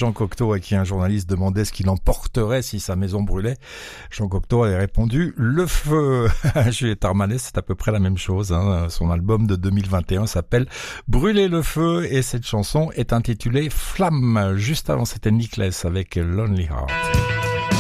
Jean Cocteau, à qui un journaliste demandait ce qu'il emporterait si sa maison brûlait. Jean Cocteau avait répondu « Le feu ». Juliette Armanet, c'est à peu près la même chose. Son album de 2021 s'appelle « Brûler le feu » et cette chanson est intitulée « Flamme ». Juste avant, c'était Nicklaus avec « Lonely Heart ».